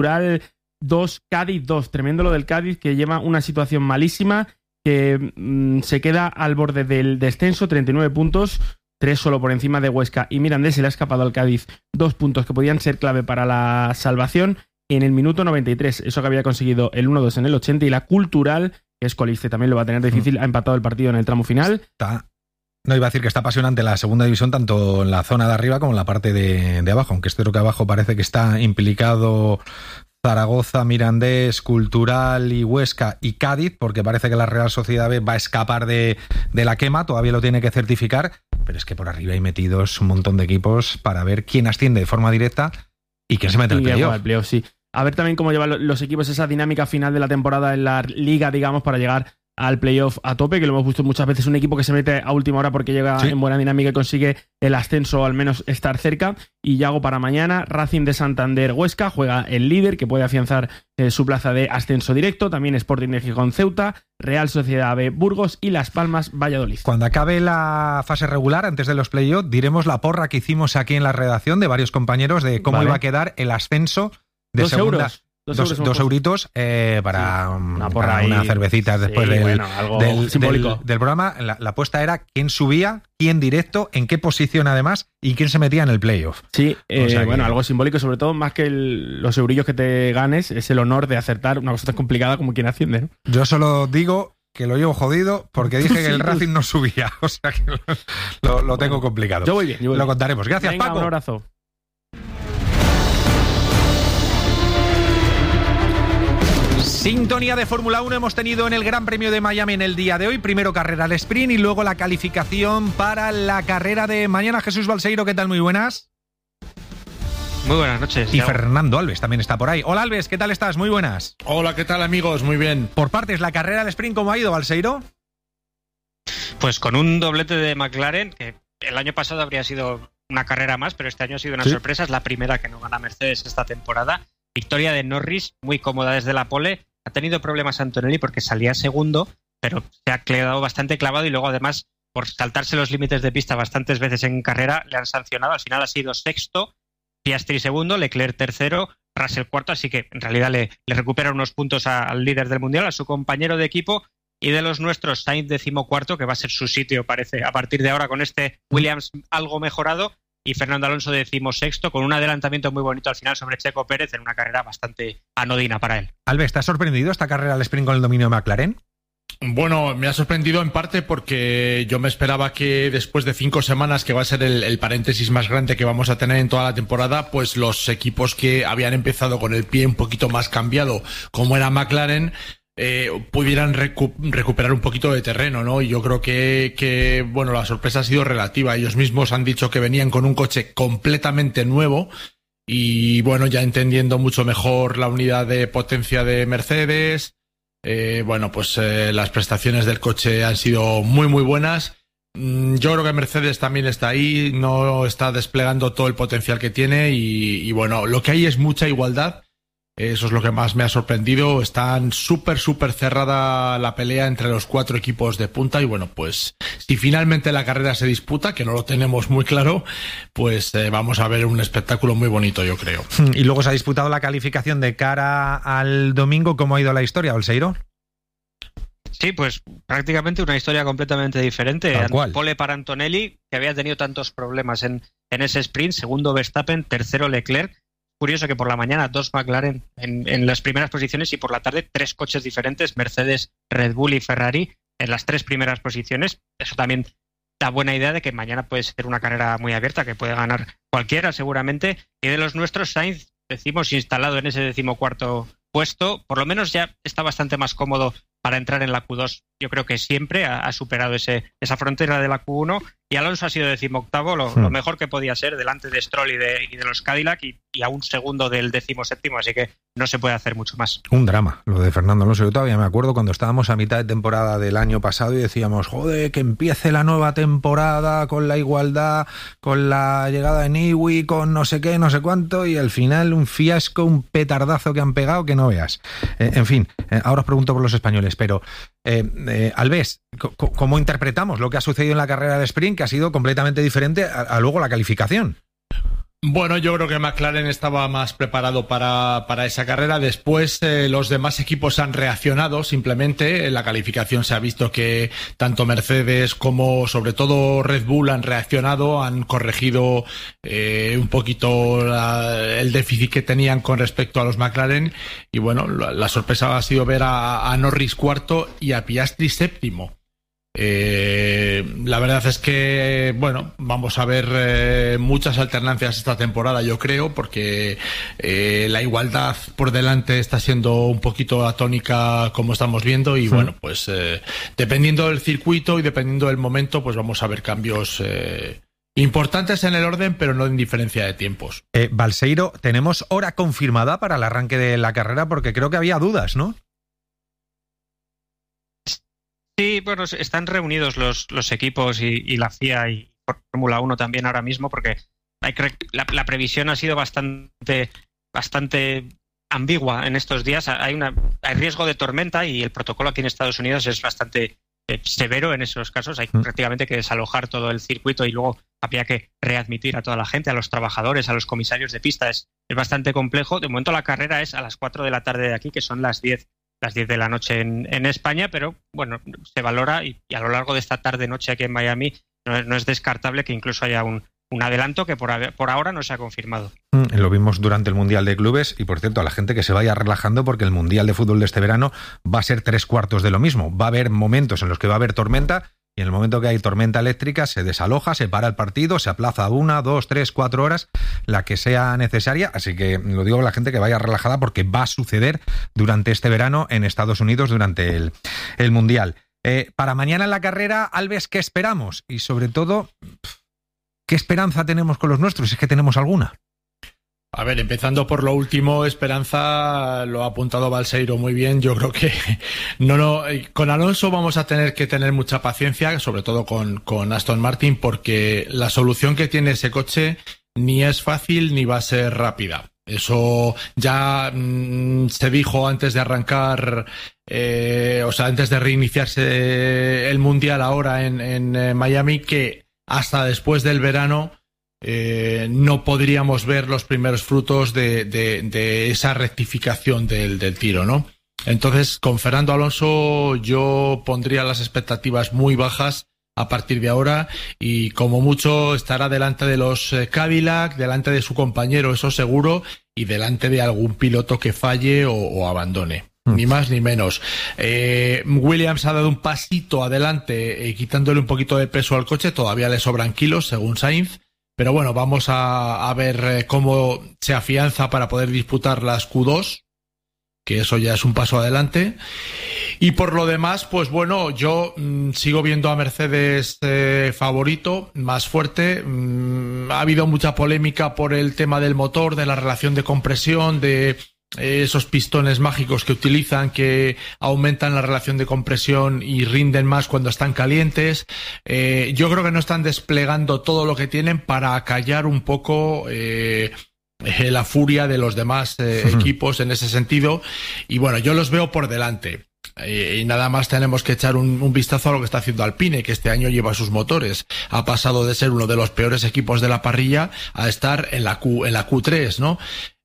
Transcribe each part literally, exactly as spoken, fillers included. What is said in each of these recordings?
Cultural dos, Cádiz dos. Tremendo lo del Cádiz, que lleva una situación malísima, que mmm, se queda al borde del descenso, treinta y nueve puntos, tres solo por encima de Huesca y Mirandés. Se le ha escapado al Cádiz dos puntos que podían ser clave para la salvación en el minuto noventa y tres. Eso que había conseguido el uno dos en el ochenta. Y la Cultural, que es colista, también lo va a tener difícil, ha empatado el partido en el tramo final. Está... No, iba a decir que está apasionante la segunda división, tanto en la zona de arriba como en la parte de, de abajo, aunque este creo que abajo parece que está implicado Zaragoza, Mirandés, Cultural y Huesca y Cádiz, porque parece que la Real Sociedad B va a escapar de, de la quema, todavía lo tiene que certificar, pero es que por arriba hay metidos un montón de equipos para ver quién asciende de forma directa y quién se mete en el playoff. El playoff, sí. A ver también cómo llevan los equipos esa dinámica final de la temporada en la liga, digamos, para llegar al playoff a tope, que lo hemos visto muchas veces, un equipo que se mete a última hora porque llega sí. en buena dinámica y consigue el ascenso o al menos estar cerca. Y ya hago para mañana, Racing de Santander Huesca, juega el líder que puede afianzar eh, su plaza de ascenso directo, también Sporting de Gijón Ceuta, Real Sociedad B Burgos y Las Palmas Valladolid. Cuando acabe la fase regular, antes de los playoffs, diremos la porra que hicimos aquí en la redacción de varios compañeros de cómo vale. iba a quedar el ascenso de Dos segunda... euros. Dos, dos, dos euritos eh, para, sí, una para unas cervecitas sí, después del, bueno, algo del, simbólico. Del, del programa. La, la apuesta era quién subía, quién directo, en qué posición además y quién se metía en el playoff. Sí, eh, o sea bueno, que... algo simbólico, sobre todo más que el, los eurillos que te ganes, es el honor de acertar una cosa tan complicada como quien asciende, ¿no? Yo solo digo que lo llevo jodido porque dije sí, que el Racing no subía, o sea que lo, lo, lo tengo bueno, complicado. Yo voy bien, yo voy lo bien. contaremos. Gracias, Venga, Paco. Un abrazo. Sintonía de Fórmula uno hemos tenido en el Gran Premio de Miami en el día de hoy. Primero carrera al sprint y luego la calificación para la carrera de mañana. Jesús Balseiro, ¿qué tal? Muy buenas. Muy buenas noches. Y ya. Fernando Alves también está por ahí. Hola Alves, ¿qué tal estás? Muy buenas. Hola, ¿qué tal amigos? Muy bien. Por partes, la carrera al sprint, ¿cómo ha ido, Balseiro? Pues con un doblete de McLaren, que el año pasado habría sido una carrera más, pero este año ha sido una ¿Sí? sorpresa. Es la primera que no gana Mercedes esta temporada. Victoria de Norris, muy cómoda desde la pole. Ha tenido problemas Antonelli porque salía segundo, pero se ha quedado bastante clavado y luego además por saltarse los límites de pista bastantes veces en carrera le han sancionado. Al final ha sido sexto, Piastri segundo, Leclerc tercero, Russell cuarto, así que en realidad le, le recupera unos puntos a, al líder del mundial, a su compañero de equipo. Y de los nuestros, Sainz decimocuarto, que va a ser su sitio, parece, a partir de ahora con este Williams algo mejorado. Y Fernando Alonso decimosexto, con un adelantamiento muy bonito al final sobre Checo Pérez en una carrera bastante anodina para él. Alves, ¿te ha sorprendido esta carrera al sprint con el dominio de McLaren? Bueno, me ha sorprendido en parte porque yo me esperaba que después de cinco semanas, que va a ser el, el paréntesis más grande que vamos a tener en toda la temporada, pues los equipos que habían empezado con el pie un poquito más cambiado, como era McLaren, Eh, pudieran recu- recuperar un poquito de terreno, ¿no? Y yo creo que, que, bueno, la sorpresa ha sido relativa. Ellos mismos han dicho que venían con un coche completamente nuevo y, bueno, ya entendiendo mucho mejor la unidad de potencia de Mercedes, eh, bueno, pues eh, las prestaciones del coche han sido muy, muy buenas. Mm, yo creo que Mercedes también está ahí, no está desplegando todo el potencial que tiene y, y bueno, lo que hay es mucha igualdad. Eso es lo que más me ha sorprendido. Están súper, súper cerrada la pelea entre los cuatro equipos de punta y bueno, pues si finalmente la carrera se disputa, que no lo tenemos muy claro, pues eh, vamos a ver un espectáculo muy bonito, yo creo. Y luego se ha disputado la calificación de cara al domingo. ¿Cómo ha ido la historia, Balseiro? Sí, pues prácticamente una historia completamente diferente. Pole para Antonelli, que había tenido tantos problemas en, en ese sprint. Segundo Verstappen, tercero Leclerc. Curioso que por la mañana dos McLaren en, en las primeras posiciones y por la tarde tres coches diferentes, Mercedes, Red Bull y Ferrari en las tres primeras posiciones. Eso también da buena idea de que mañana puede ser una carrera muy abierta, que puede ganar cualquiera seguramente. Y de los nuestros, Sainz, decimos, instalado en ese decimocuarto puesto, por lo menos ya está bastante más cómodo para entrar en la Q dos. Yo creo que siempre ha, ha superado ese, esa frontera de la Q uno y Alonso ha sido decimoctavo, lo, hmm. lo mejor que podía ser delante de Stroll y de, y de los Cadillac y, y a un segundo del decimoséptimo, así que no se puede hacer mucho más. Un drama lo de Fernando Alonso. Yo todavía me acuerdo cuando estábamos a mitad de temporada del año pasado y decíamos, joder, que empiece la nueva temporada con la igualdad, con la llegada de Newey, con no sé qué, no sé cuánto, y al final un fiasco, un petardazo que han pegado que no veas. Eh, en fin, eh, ahora os pregunto por los españoles, pero eh, eh, Alves, ¿cómo interpretamos lo que ha sucedido en la carrera de sprint, que ha sido completamente diferente a, a luego la calificación? Bueno, yo creo que McLaren estaba más preparado para, para esa carrera. Después eh, los demás equipos han reaccionado simplemente. En la calificación se ha visto que tanto Mercedes como sobre todo Red Bull han reaccionado, han corregido eh, un poquito la, el déficit que tenían con respecto a los McLaren. Y bueno, la, la sorpresa ha sido ver a, a Norris cuarto y a Piastri séptimo. Eh, la verdad es que, bueno, vamos a ver eh, muchas alternancias esta temporada, yo creo, porque eh, la igualdad por delante está siendo un poquito atónica, como estamos viendo, y sí. bueno, pues eh, dependiendo del circuito y dependiendo del momento, pues vamos a ver cambios eh, importantes en el orden, pero no en diferencia de tiempos. Eh, Balseiro, ¿tenemos hora confirmada para el arranque de la carrera? Porque creo que había dudas, ¿no? Sí, bueno, están reunidos los, los equipos y, y la F I A y Fórmula uno también ahora mismo, porque hay que, la, la previsión ha sido bastante, bastante ambigua en estos días. Hay, una, hay riesgo de tormenta y el protocolo aquí en Estados Unidos es bastante eh, severo en esos casos. Hay mm. prácticamente que desalojar todo el circuito y luego habría que readmitir a toda la gente, a los trabajadores, a los comisarios de pista. Es, es bastante complejo. De momento la carrera es a las cuatro de la tarde de aquí, que son las diez las diez de la noche en, en España, pero bueno, se valora y, y a lo largo de esta tarde-noche aquí en Miami no, no es descartable que incluso haya un, un adelanto que por, por ahora no se ha confirmado. Mm, lo vimos durante el Mundial de Clubes y, por cierto, a la gente que se vaya relajando porque el Mundial de Fútbol de este verano va a ser tres cuartos de lo mismo. Va a haber momentos en los que va a haber tormenta y en el momento que hay tormenta eléctrica se desaloja, se para el partido, se aplaza una, dos, tres, cuatro horas, la que sea necesaria. Así que lo digo a la gente que vaya relajada porque va a suceder durante este verano en Estados Unidos durante el, el Mundial. Eh, para mañana en la carrera, Alves, ¿qué esperamos? Y sobre todo, ¿qué esperanza tenemos con los nuestros? Si es que tenemos alguna. A ver, empezando por lo último, Esperanza lo ha apuntado Balseiro muy bien. Yo creo que no, no, con Alonso vamos a tener que tener mucha paciencia, sobre todo con, con Aston Martin, porque la solución que tiene ese coche ni es fácil ni va a ser rápida. Eso ya mmm, se dijo antes de arrancar, eh, o sea, antes de reiniciarse el Mundial ahora en, en eh, Miami, que hasta después del verano Eh, no podríamos ver los primeros frutos de, de, de esa rectificación del, del tiro, ¿no? Entonces, con Fernando Alonso yo pondría las expectativas muy bajas a partir de ahora y como mucho estará delante de los eh, Cadillac, delante de su compañero, eso seguro, y delante de algún piloto que falle o, o abandone. Mm. Ni más ni menos. Eh, Williams ha dado un pasito adelante eh, quitándole un poquito de peso al coche, todavía le sobran kilos según Sainz. Pero bueno, vamos a, a ver eh, cómo se afianza para poder disputar las Q dos, que eso ya es un paso adelante. Y por lo demás, pues bueno, yo mmm, sigo viendo a Mercedes eh, favorito, más fuerte. Mm, ha habido mucha polémica por el tema del motor, de la relación de compresión, de eh, esos pistones mágicos que utilizan que aumentan la relación de compresión y rinden más cuando están calientes. Eh, yo creo que no están desplegando todo lo que tienen para acallar un poco eh, la furia de los demás eh, uh-huh. equipos en ese sentido. Y bueno, yo los veo por delante. Eh, y nada más tenemos que echar un, un vistazo a lo que está haciendo Alpine, que este año lleva sus motores. Ha pasado de ser uno de los peores equipos de la parrilla a estar en la Q, en la Q tres, ¿no?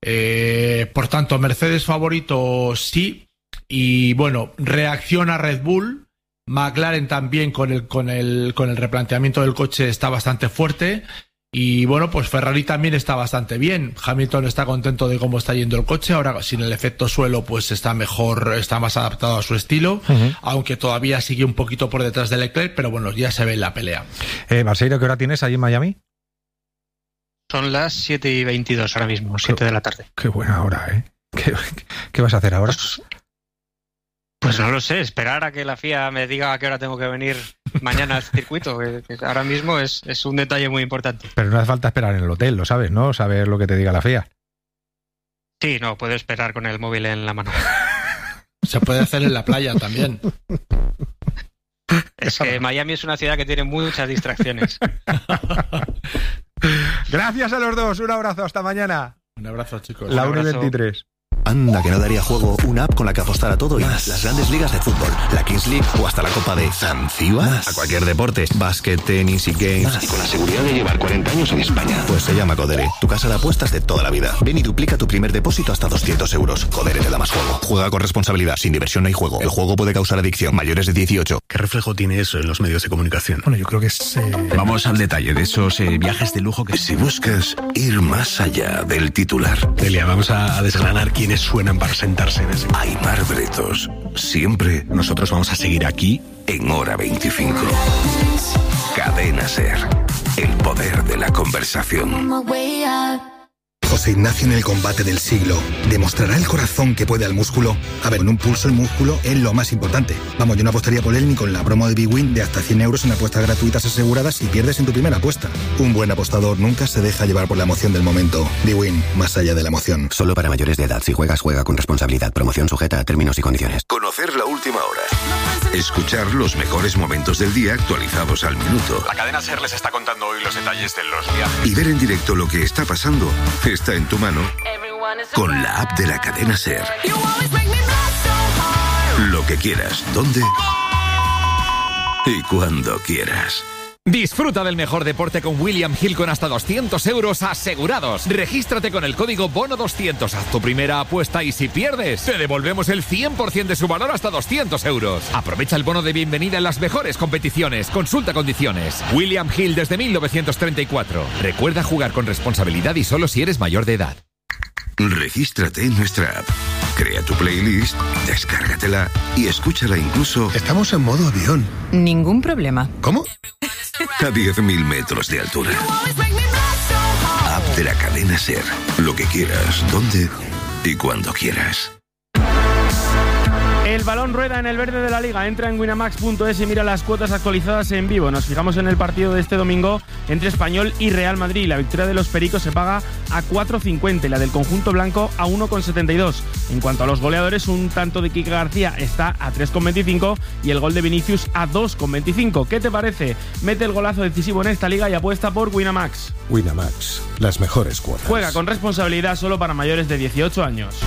Eh, por tanto, Mercedes favorito sí, y bueno, reacciona Red Bull. McLaren también con el, con el, con el replanteamiento del coche está bastante fuerte. Y bueno, pues Ferrari también está bastante bien. Hamilton está contento de cómo está yendo el coche. Ahora sin el efecto suelo pues está mejor, está más adaptado a su estilo. Uh-huh. Aunque todavía sigue un poquito por detrás de Leclerc, pero bueno, ya se ve en la pelea. Eh, Balseiro, ¿qué hora tienes allí en Miami? Son las siete y veintidós ahora mismo, siete de la tarde. Qué buena hora, ¿eh? ¿Qué, qué vas a hacer ahora? Pues, pues no lo sé, esperar a que la F I A me diga a qué hora tengo que venir mañana al circuito, que, que ahora mismo es, es un detalle muy importante. Pero no hace falta esperar en el hotel, lo sabes, ¿no? Saber lo que te diga la F I A. Sí, no, puedo esperar con el móvil en la mano. Se puede hacer en la playa también. Es que Miami es una ciudad que tiene muchas distracciones. Gracias a los dos, un abrazo, hasta mañana. Un abrazo, chicos. La una y veintitrés. Anda, que no daría juego una app con la que apostar a todo y más. Las grandes ligas de fútbol, la Kings League o hasta la Copa de Zanzíbar. A cualquier deporte, básquet, tenis y games. Más. Y con la seguridad de llevar cuarenta años en España. Pues se llama Codere, tu casa de apuestas de toda la vida. Ven y duplica tu primer depósito hasta doscientos euros. Codere te da más juego. Juega con responsabilidad, sin diversión no hay juego. El juego puede causar adicción. Mayores de dieciocho. ¿Qué reflejo tiene eso en los medios de comunicación? Bueno, yo creo que es... Eh... Vamos al detalle de esos eh, viajes de lujo que... Si buscas ir más allá del titular... Delia, vamos a, a desgranar quiénes suenan para sentarse en ese... Aimar Bretos. Siempre... Nosotros vamos a seguir aquí... En Hora veinticinco. Cadena SER. El poder de la conversación. José Ignacio en el combate del siglo. ¿Demostrará el corazón que puede al músculo? A ver, en un pulso el músculo es lo más importante. Vamos, yo no apostaría por él ni con la promo de Big Win de hasta cien euros en apuestas gratuitas aseguradas si pierdes en tu primera apuesta. Un buen apostador nunca se deja llevar por la emoción del momento. Big Win, más allá de la emoción. Solo para mayores de edad. Si juegas, juega con responsabilidad. Promoción sujeta a términos y condiciones. Conocer la última hora. Escuchar los mejores momentos del día actualizados al minuto. La cadena SER les está contando hoy los detalles de los viajes. Y ver en directo lo que está pasando. Está en tu mano con la app de la cadena SER. Lo que quieras, dónde y cuando quieras. Disfruta del mejor deporte con William Hill con hasta doscientos euros asegurados. Regístrate con el código bono doscientos. Haz tu primera apuesta y si pierdes, te devolvemos el cien por ciento de su valor hasta doscientos euros. Aprovecha el bono de bienvenida en las mejores competiciones. Consulta condiciones. William Hill desde mil novecientos treinta y cuatro. Recuerda jugar con responsabilidad y solo si eres mayor de edad. Regístrate en nuestra app. Crea tu playlist, descárgatela y escúchala incluso... Estamos en modo avión. Ningún problema. ¿Cómo? A diez mil metros de altura. App de la cadena SER. Lo que quieras, dónde y cuando quieras. El balón rueda en el verde de la Liga. Entra en winamax punto es y mira las cuotas actualizadas en vivo. Nos fijamos en el partido de este domingo entre Español y Real Madrid. La victoria de los pericos se paga a cuatro cincuenta y la del conjunto blanco a uno setenta y dos. En cuanto a los goleadores, un tanto de Quique García está a tres veinticinco y el gol de Vinicius a dos veinticinco. ¿Qué te parece? Mete el golazo decisivo en esta liga y apuesta por Winamax. Winamax, las mejores cuotas. Juega con responsabilidad, solo para mayores de dieciocho años.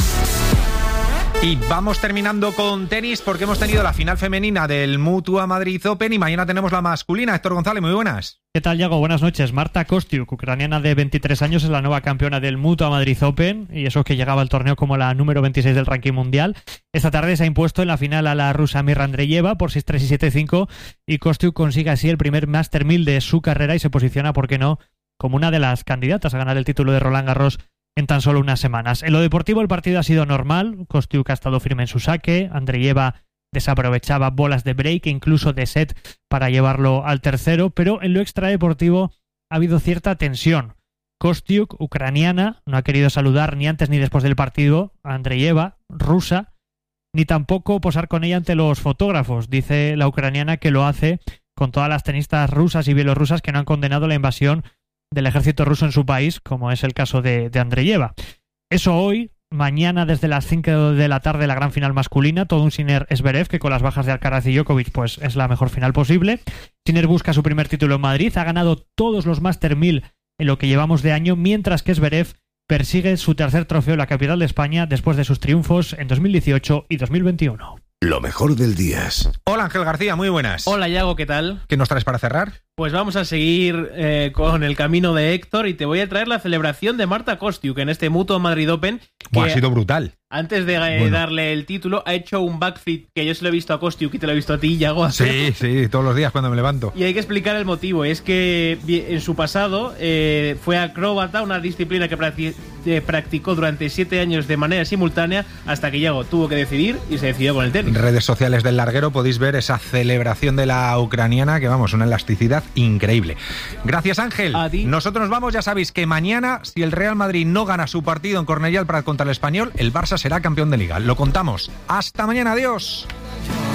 Y vamos terminando con tenis porque hemos tenido la final femenina del Mutua Madrid Open y mañana tenemos la masculina. Héctor González, muy buenas. ¿Qué tal, Yago? Buenas noches. Marta Kostyuk, ucraniana de veintitrés años, es la nueva campeona del Mutua Madrid Open y eso que llegaba al torneo como la número veintiséis del ranking mundial. Esta tarde se ha impuesto en la final a la rusa Mirra Andreeva por seis tres y siete cinco y Kostyuk consigue así el primer Master mil de su carrera y se posiciona, ¿por qué no?, como una de las candidatas a ganar el título de Roland Garros en tan solo unas semanas. En lo deportivo el partido ha sido normal. Kostyuk ha estado firme en su saque. Andreeva desaprovechaba bolas de break e incluso de set para llevarlo al tercero, pero en lo extradeportivo ha habido cierta tensión. Kostyuk, ucraniana, no ha querido saludar ni antes ni después del partido a Andreeva, rusa, ni tampoco posar con ella ante los fotógrafos. Dice la ucraniana que lo hace con todas las tenistas rusas y bielorrusas que no han condenado la invasión del ejército ruso en su país, como es el caso de, de Andreeva. Eso hoy, mañana desde las cinco de la tarde la gran final masculina, todo un Sinner-Zverev que con las bajas de Alcaraz y Djokovic pues es la mejor final posible. Sinner busca su primer título en Madrid, ha ganado todos los Master mil en lo que llevamos de año, mientras que Zverev persigue su tercer trofeo en la capital de España después de sus triunfos en dos mil dieciocho y dos mil veintiuno. Lo mejor del día. Hola Ángel García, muy buenas. Hola Yago, ¿qué tal? ¿Qué nos traes para cerrar? Pues vamos a seguir eh, con el camino de Héctor y te voy a traer la celebración de Marta Kostyuk en este Mutua Madrid Open. Buah, ha sido brutal. Antes de eh, bueno. darle el título, ha hecho un backflip que yo se lo he visto a Kostyuk y te lo he visto a ti, Yago. Sí, sí, todos los días cuando me levanto. Y hay que explicar el motivo. Es que en su pasado eh, fue acróbata, una disciplina que practi- eh, practicó durante siete años de manera simultánea hasta que Yago tuvo que decidir y se decidió con el tenis. En redes sociales del larguero podéis ver esa celebración de la ucraniana que, vamos, una elasticidad increíble. Gracias, Ángel. A ti. Nosotros nos vamos, ya sabéis que mañana, si el Real Madrid no gana su partido en Cornellà al Prat contra el Español, el Barça será campeón de Liga. Lo contamos. Hasta mañana, adiós.